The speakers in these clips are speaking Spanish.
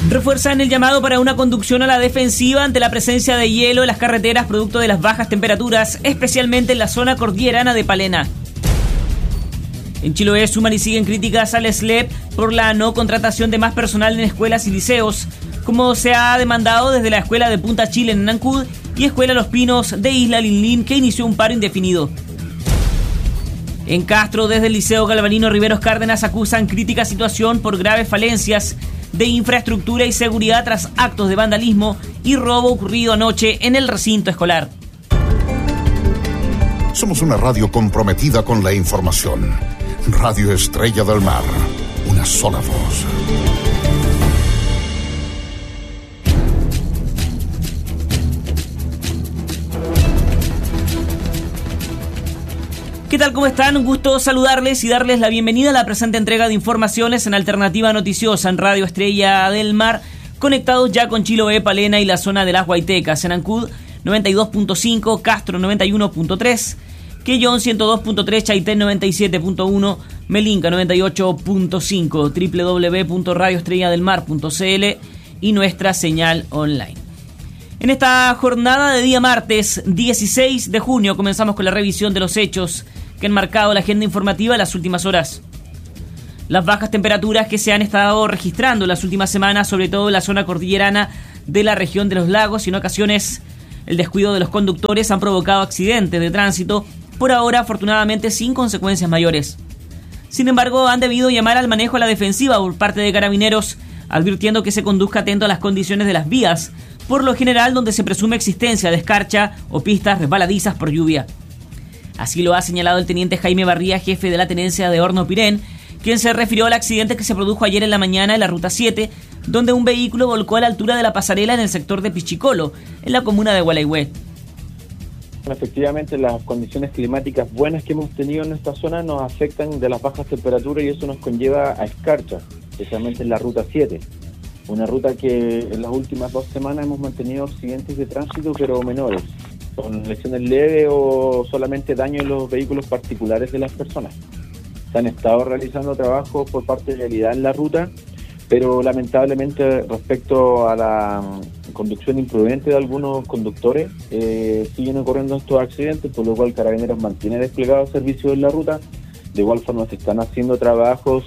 Refuerzan el llamado para una conducción a la defensiva ante la presencia de hielo en las carreteras producto de las bajas temperaturas, especialmente en la zona cordillerana de Palena. En Chiloé suman y siguen críticas al SLEP por la no contratación de más personal en escuelas y liceos, como se ha demandado desde la Escuela de Punta Chile en Nancud y Escuela Los Pinos de Isla Linlin, que inició un paro indefinido. En Castro, desde el Liceo Galvarino Riveros Cárdenas acusan crítica situación por graves falencias de infraestructura y seguridad tras actos de vandalismo y robo ocurrido anoche en el recinto escolar. Somos una radio comprometida con la información. Radio Estrella del Mar, una sola voz. ¿Qué tal? ¿Cómo están? Un gusto saludarles y darles la bienvenida a la presente entrega de informaciones en Alternativa Noticiosa en Radio Estrella del Mar, conectados ya con Chiloé, Palena y la zona de las Guaitecas, en Ancud 92.5, Castro 91.3, Quellón 102.3, Chaitén 97.1, Melinca 98.5, www.radioestrelladelmar.cl y nuestra señal online. En esta jornada de día martes 16 de junio comenzamos con la revisión de los hechos que han marcado la agenda informativa en las últimas horas. Las bajas temperaturas que se han estado registrando en las últimas semanas, sobre todo en la zona cordillerana de la región de los lagos, y en ocasiones el descuido de los conductores han provocado accidentes de tránsito, por ahora afortunadamente sin consecuencias mayores. Sin embargo, han debido llamar al manejo a la defensiva por parte de carabineros, advirtiendo que se conduzca atento a las condiciones de las vías, por lo general donde se presume existencia de escarcha o pistas resbaladizas por lluvia. Así lo ha señalado el teniente Jaime Barría, jefe de la tenencia de Horno Pirén, quien se refirió al accidente que se produjo ayer en la mañana en la Ruta 7, donde un vehículo volcó a la altura de la pasarela en el sector de Pichicolo, en la comuna de Gualeguay. Efectivamente, las condiciones climáticas buenas que hemos tenido en esta zona nos afectan de las bajas temperaturas y eso nos conlleva a escarcha, especialmente en la Ruta 7. Una ruta que en las últimas 2 semanas hemos mantenido accidentes de tránsito, pero menores, con lesiones leves o solamente daño en los vehículos particulares de las personas. Se han estado realizando trabajos por parte de Vialidad en la ruta, pero lamentablemente respecto a la conducción imprudente de algunos conductores, siguen ocurriendo estos accidentes, por lo cual Carabineros mantiene desplegado servicios en la ruta. De igual forma se están haciendo trabajos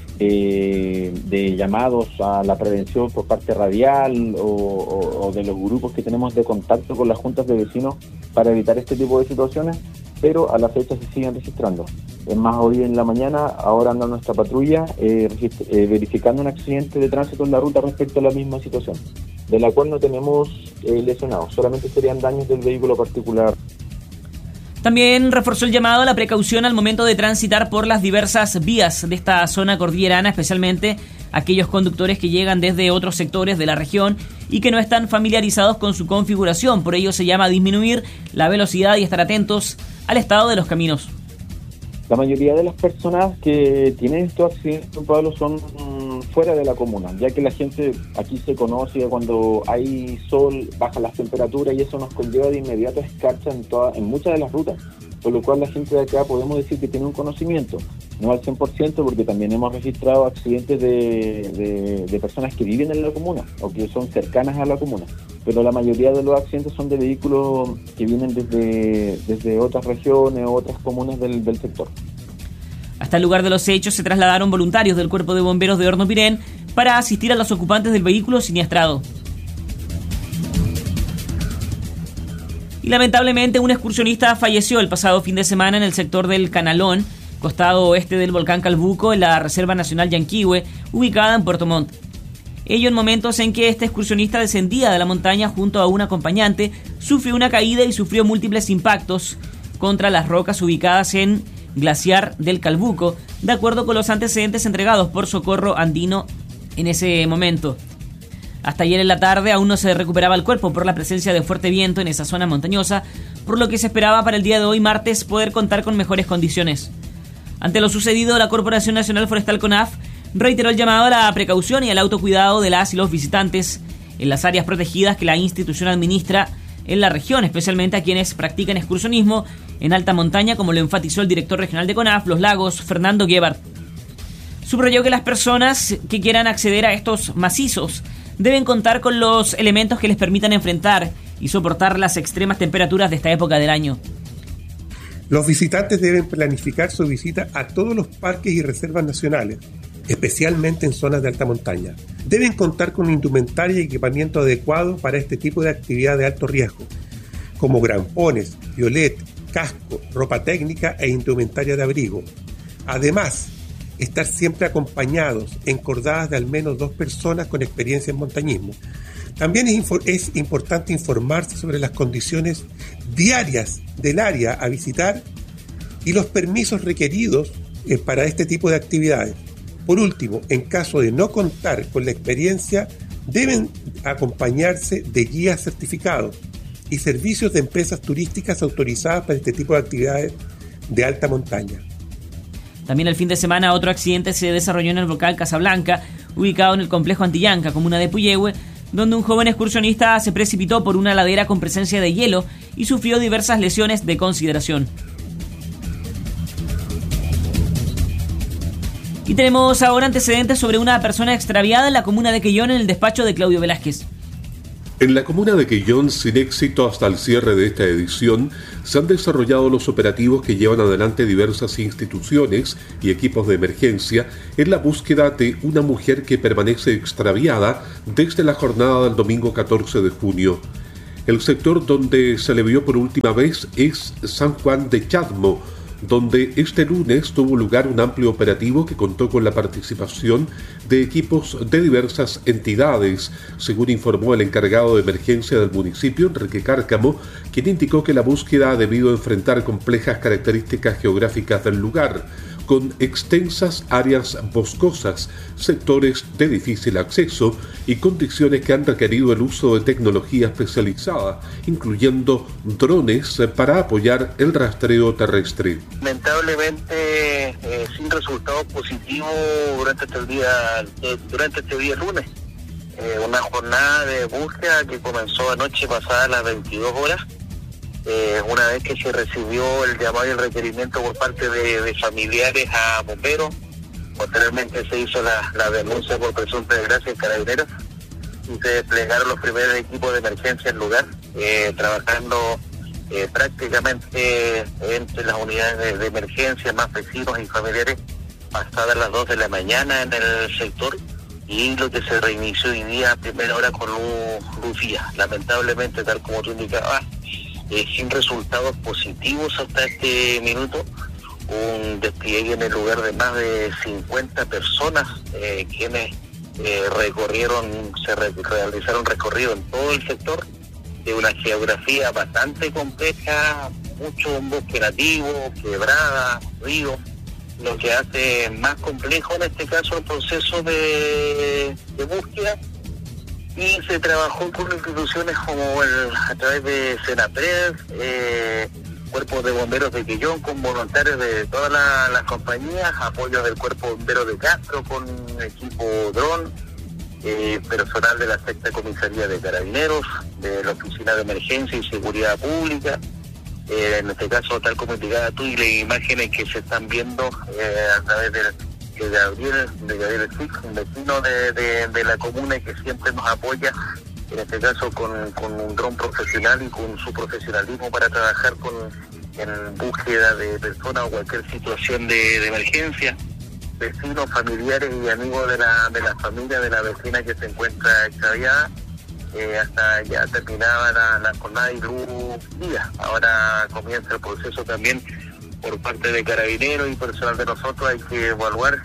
de llamados a la prevención por parte radial o de los grupos que tenemos de contacto con las juntas de vecinos para evitar este tipo de situaciones, pero a la fecha se siguen registrando. Es más, hoy en la mañana, ahora anda nuestra patrulla verificando un accidente de tránsito en la ruta respecto a la misma situación, de la cual no tenemos lesionados, solamente serían daños del vehículo particular. También reforzó el llamado a la precaución al momento de transitar por las diversas vías de esta zona cordillerana, especialmente aquellos conductores que llegan desde otros sectores de la región y que no están familiarizados con su configuración. Por ello se llama a disminuir la velocidad y estar atentos al estado de los caminos. La mayoría de las personas que tienen estos accidentes, Pablo, son fuera de la comuna, ya que la gente aquí se conoce cuando hay sol, bajan las temperaturas y eso nos conlleva de inmediato escarcha en muchas de las rutas, por lo cual la gente de acá podemos decir que tiene un conocimiento, no al 100% porque también hemos registrado accidentes de personas que viven en la comuna o que son cercanas a la comuna, pero la mayoría de los accidentes son de vehículos que vienen desde otras regiones o otras comunas del sector. Hasta el lugar de los hechos se trasladaron voluntarios del Cuerpo de Bomberos de Horno Pirén para asistir a los ocupantes del vehículo siniestrado. Y lamentablemente un excursionista falleció el pasado fin de semana en el sector del Canalón, costado oeste del volcán Calbuco, en la Reserva Nacional Yanquihue, ubicada en Puerto Montt. Ello en momentos en que este excursionista descendía de la montaña junto a un acompañante, sufrió una caída y sufrió múltiples impactos contra las rocas ubicadas en Glaciar del Calbuco, de acuerdo con los antecedentes entregados por Socorro Andino en ese momento. Hasta ayer en la tarde aún no se recuperaba el cuerpo por la presencia de fuerte viento en esa zona montañosa, por lo que se esperaba para el día de hoy, martes, poder contar con mejores condiciones. Ante lo sucedido, la Corporación Nacional Forestal CONAF reiteró el llamado a la precaución y al autocuidado de las y los visitantes en las áreas protegidas que la institución administra en la región, especialmente a quienes practican excursionismo en alta montaña, como lo enfatizó el director regional de CONAF Los Lagos, Fernando Guevart. Subrayó que las personas que quieran acceder a estos macizos deben contar con los elementos que les permitan enfrentar y soportar las extremas temperaturas de esta época del año. Los visitantes deben planificar su visita a todos los parques y reservas nacionales, especialmente en zonas de alta montaña. Deben contar con indumentaria y equipamiento adecuado para este tipo de actividad de alto riesgo, como grampones, violet, casco, ropa técnica e indumentaria de abrigo. Además, estar siempre acompañados, encordadas de al menos 2 personas con experiencia en montañismo. También es importante informarse sobre las condiciones diarias del área a visitar y los permisos requeridos para este tipo de actividades. Por último, en caso de no contar con la experiencia, deben acompañarse de guías certificados y servicios de empresas turísticas autorizadas para este tipo de actividades de alta montaña. También el fin de semana otro accidente se desarrolló en el volcán Casablanca, ubicado en el complejo Antillanca, comuna de Puyehue, donde un joven excursionista se precipitó por una ladera con presencia de hielo y sufrió diversas lesiones de consideración. Y tenemos ahora antecedentes sobre una persona extraviada en la comuna de Quellón en el despacho de Claudio Velázquez. En la comuna de Quellón, sin éxito hasta el cierre de esta edición, se han desarrollado los operativos que llevan adelante diversas instituciones y equipos de emergencia en la búsqueda de una mujer que permanece extraviada desde la jornada del domingo 14 de junio. El sector donde se le vio por última vez es San Juan de Chadmo, donde este lunes tuvo lugar un amplio operativo que contó con la participación de equipos de diversas entidades, según informó el encargado de emergencia del municipio, Enrique Cárcamo, quien indicó que la búsqueda ha debido enfrentar complejas características geográficas del lugar, con extensas áreas boscosas, sectores de difícil acceso y condiciones que han requerido el uso de tecnología especializada, incluyendo drones para apoyar el rastreo terrestre. Lamentablemente, sin resultados positivos durante este día lunes. Una jornada de búsqueda que comenzó anoche pasada las 22 horas. Una vez que se recibió el llamado y el requerimiento por parte de familiares a bomberos, posteriormente se hizo la denuncia por presunta desgracia en Carabineros y se desplegaron los primeros equipos de emergencia en lugar, trabajando prácticamente entre las unidades de emergencia, más vecinos y familiares, pasadas las 2 de la mañana en el sector, y lo que se reinició hoy día a primera hora con luz guía. Lamentablemente, tal como tú indicabas, sin resultados positivos hasta este minuto, un despliegue en el lugar de más de 50 personas quienes realizaron recorrido en todo el sector, de una geografía bastante compleja, mucho bosque nativo, quebrada, río, lo que hace más complejo en este caso el proceso de búsqueda. Y se trabajó con instituciones como a través de Senapred, cuerpos de bomberos de Quellón con voluntarios de todas las compañías, apoyo del cuerpo bombero de Castro con equipo dron, personal de la sexta comisaría de Carabineros, de la oficina de emergencia y seguridad pública, en este caso tal como indicaba tú y las imágenes que se están viendo a través de Gabriel Six, un vecino de la comuna que siempre nos apoya, en este caso con un dron profesional y con su profesionalismo para trabajar en búsqueda de personas o cualquier situación de emergencia. Vecinos, familiares y amigos de la familia de la vecina que se encuentra extraviada, hasta ya terminaba la jornada y luz día. Ahora comienza el proceso también por parte de Carabineros y personal de nosotros. Hay que evaluar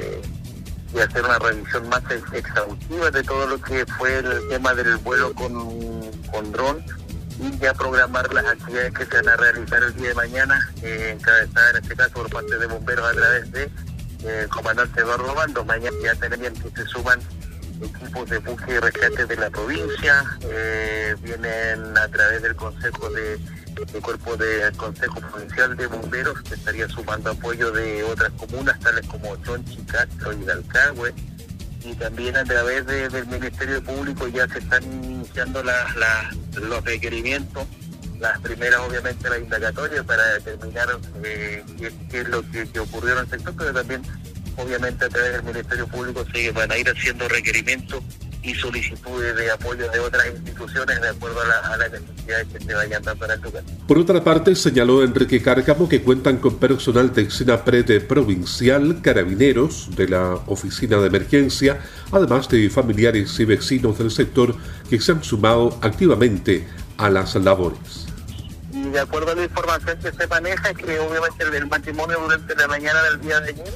y hacer una revisión más exhaustiva de todo lo que fue el tema del vuelo con dron y ya programar las actividades que se van a realizar el día de mañana, encabezada en este caso por parte de bomberos a través de el comandante Eduardo Bando. Mañana ya tenemos que se suman equipos de búsqueda y rescate de la provincia, vienen a través del consejo del Consejo Provincial de Bomberos, que estaría sumando apoyo de otras comunas tales como Chonchi, Castro y Dalcahue, y también a través del Ministerio Público ya se están iniciando los requerimientos, las primeras obviamente las indagatorias para determinar qué es lo que ocurrió en el sector, pero también obviamente a través del Ministerio Público se van a ir haciendo requerimientos y solicitudes de apoyo de otras instituciones de acuerdo a las necesidades que se vayan dando en el lugar. Por otra parte, señaló Enrique Cárcamo que cuentan con personal de SENAPRED provincial, carabineros de la oficina de emergencia, además de familiares y vecinos del sector que se han sumado activamente a las labores. Y de acuerdo a la información que se maneja, es que obviamente el matrimonio durante la mañana del día de ayer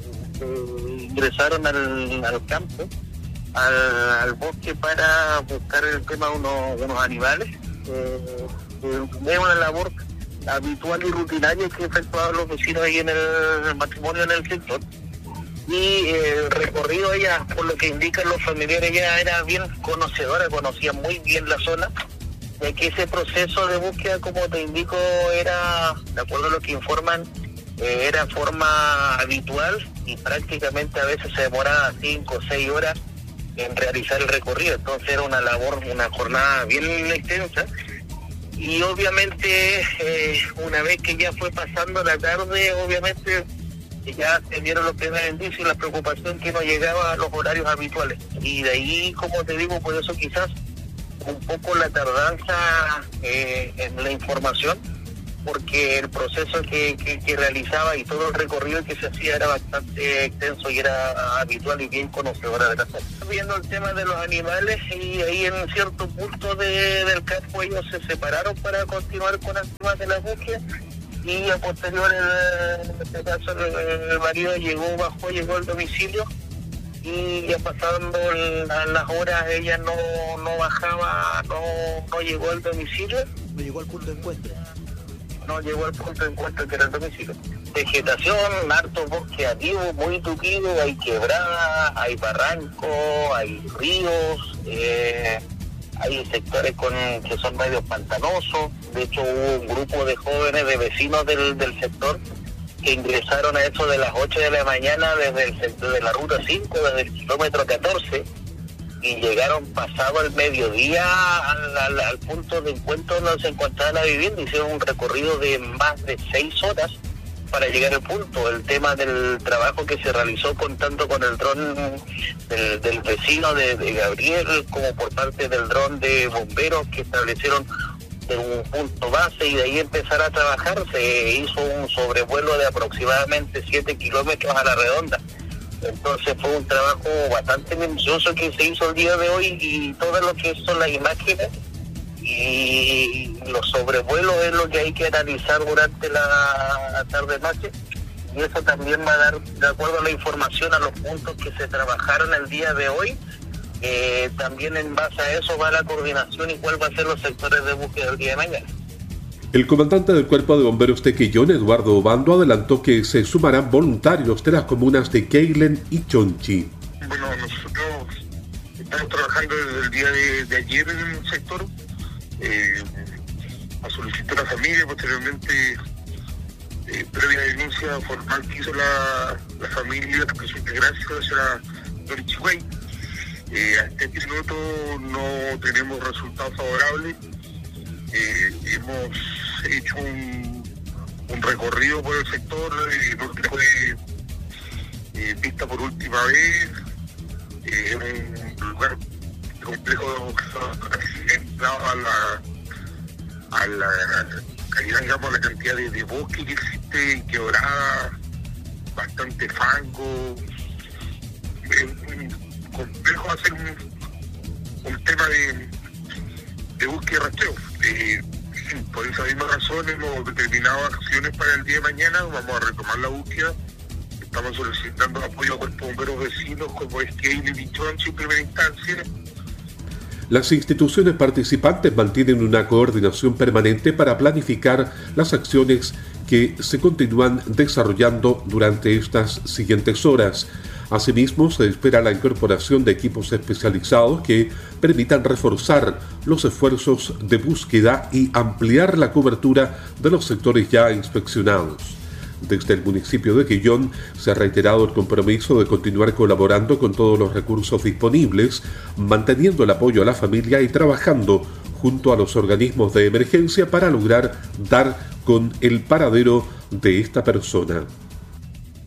ingresaron al campo, al bosque para buscar el tema de unos animales. Es una labor habitual y rutinaria que efectuaban los vecinos ahí en el matrimonio en el sector. Y el recorrido, ella, por lo que indican los familiares, ella era bien conocedora, conocía muy bien la zona, ya que ese proceso de búsqueda, como te indico, era, de acuerdo a lo que informan, era forma habitual y prácticamente a veces se demoraba 5 o 6 horas en realizar el recorrido. Entonces era una labor, una jornada bien extensa. Y obviamente una vez que ya fue pasando la tarde, obviamente ya se vieron los primeros indicios y la preocupación que no llegaba a los horarios habituales. Y de ahí, como te digo, por eso quizás un poco la tardanza en la información, porque el proceso que realizaba y todo el recorrido que se hacía era bastante extenso y era habitual y bien conocedora de la zona. Viendo el tema de los animales, y ahí en cierto punto del campo ellos se separaron para continuar con el tema de la búsqueda, y a posterior, en este caso, el marido llegó al domicilio, y ya pasando las horas ella no bajaba, no llegó al domicilio. No llegó al punto de encuentro. No llegó al punto de encuentro que era el domicilio. Vegetación, harto bosque activo, muy tupido, hay quebradas, hay barrancos, hay ríos, hay sectores que son medio pantanosos. De hecho, hubo un grupo de jóvenes, de vecinos del sector, que ingresaron a eso de las 8 de la mañana desde el sector de la ruta 5, desde el kilómetro 14, y llegaron pasado el mediodía al punto de encuentro donde se encontraba la vivienda. Hicieron un recorrido de más de 6 horas para llegar al punto. El tema del trabajo que se realizó tanto con el dron del vecino de Gabriel, como por parte del dron de bomberos, que establecieron un punto base y de ahí empezar a trabajar. Se hizo un sobrevuelo de aproximadamente 7 kilómetros a la redonda. Entonces fue un trabajo bastante minucioso que se hizo el día de hoy, y todo lo que son las imágenes y los sobrevuelos es lo que hay que analizar durante la tarde-noche, y eso también va a dar, de acuerdo a la información, a los puntos que se trabajaron el día de hoy. También en base a eso va la coordinación y cuál va a ser los sectores de búsqueda del día de mañana. El comandante del Cuerpo de Bomberos de Quellón, Eduardo Obando, adelantó que se sumarán voluntarios de las comunas de Queilen y Chonchi. Bueno, nosotros estamos trabajando desde el día de ayer en el sector, a solicitar a la familia, posteriormente, previa denuncia formal que hizo la familia, que es gracias a la Dorichigüey. Hasta este minuto no tenemos resultados favorables. Hemos hecho un recorrido por el sector, donde fue vista por última vez, en un lugar complejo a la calidad, digamos, a la cantidad de bosque que existe, quebrada, bastante fango. Es muy complejo hacer un tema de búsqueda y rastreo. Por esa misma razón hemos determinado acciones para el día de mañana. Vamos a retomar la búsqueda. Estamos solicitando apoyo a cuerpos de bomberos vecinos como es Queilen y Chonchi en primera instancia. Las instituciones participantes mantienen una coordinación permanente para planificar las acciones que se continúan desarrollando durante estas siguientes horas. Asimismo, se espera la incorporación de equipos especializados que permitan reforzar los esfuerzos de búsqueda y ampliar la cobertura de los sectores ya inspeccionados. Desde el municipio de Quellón se ha reiterado el compromiso de continuar colaborando con todos los recursos disponibles, manteniendo el apoyo a la familia y trabajando junto a los organismos de emergencia para lograr dar con el paradero de esta persona.